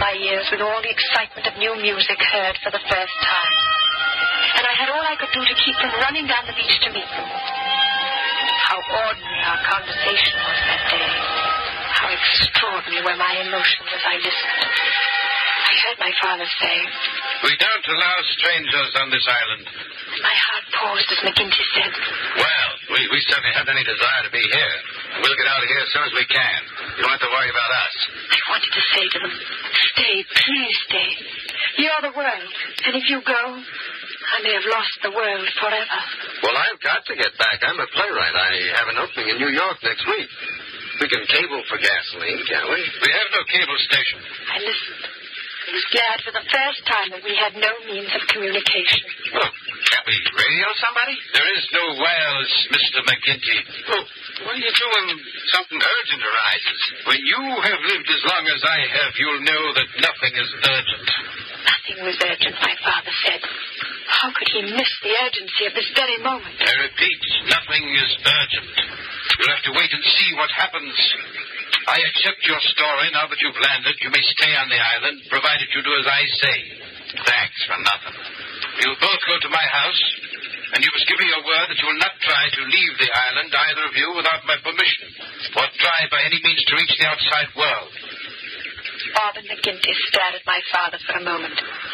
my ears with all the excitement of new music heard for the first time. And I had all I could do to keep from running down the beach to meet them. How ordinary our conversation was that day. How extraordinary were my emotions as I listened. I heard my father say, "We don't allow strangers on this island." My heart paused as McGinty said, "Well, we certainly haven't any desire to be here. We'll get out of here as soon as we can. You don't have to worry about us." I wanted to say to them, "Stay, please stay. You're the world, and if you go, I may have lost the world forever." Well, I've got to get back. I'm a playwright. I have an opening in New York next week. We can cable for gasoline, can't we? We have no cable station. I listened. I was glad for the first time that we had no means of communication. Oh, can't we radio somebody? There is no wireless, Mr. McGinty. Oh, what do you do when something urgent arises? When you have lived as long as I have, you'll know that nothing is urgent. Nothing was urgent, my father said. How could he miss the urgency of this very moment? I repeat, nothing is urgent. You'll have to wait and see what happens. I accept your story. Now that you've landed, you may stay on the island, provided you do as I say. Thanks for nothing. You'll both go to my house, and you must give me your word that you will not try to leave the island, either of you, without my permission, or try by any means to reach the outside world. Bob and McGinty stared at my father for a moment.